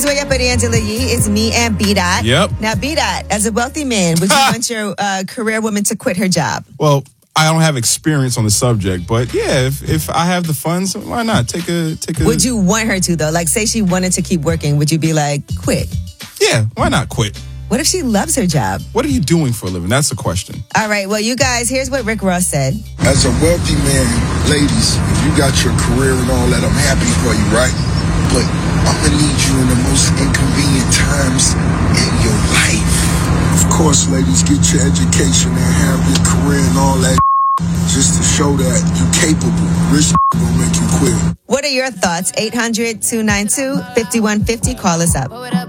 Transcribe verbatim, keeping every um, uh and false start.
Way Up with Angela Yee. It's me and B-Dot. Yep. Now, B-Dot, as a wealthy man, would you want your uh, career woman to quit her job? Well, I don't have experience on the subject, but yeah, if, if I have the funds, why not? Take a take a. Would you want her to, though? Like, say she wanted to keep working, would you be like, quit? Yeah, why not quit? What if she loves her job? What are you doing for a living? That's the question. All right, well, you guys, here's what Rick Ross said. As a wealthy man, ladies, if you got your career and all that, I'm happy for you, right? But I'm going to need you in the most inconvenient times in your life. Of course, ladies, get your education and have your career and all that just to show that you're capable. Rich gonna make you quit. What are your thoughts? eight hundred, two nine two, five one five zero. Call us up.